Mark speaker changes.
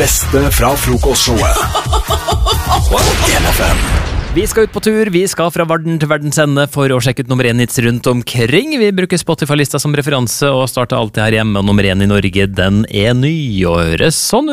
Speaker 1: beste fra frokostshowet på 1FM.
Speaker 2: Vi skal ut på tur, vi skal fra verden til verdens ende for å sjekke ut nummer 1-hits rundt omkring. Vi bruker Spotify-lista som referanse og starter alltid her hjemme, og nummer 1 i Norge, den er ny å høre sånn